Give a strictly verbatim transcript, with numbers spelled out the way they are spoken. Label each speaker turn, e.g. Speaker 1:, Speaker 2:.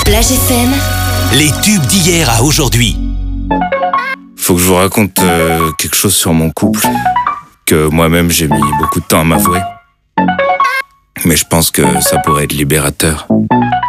Speaker 1: Plage F M.
Speaker 2: Les tubes d'hier à aujourd'hui.
Speaker 3: Faut que je vous raconte euh, quelque chose sur mon couple que moi-même j'ai mis beaucoup de temps à m'avouer. Mais je pense que ça pourrait être libérateur.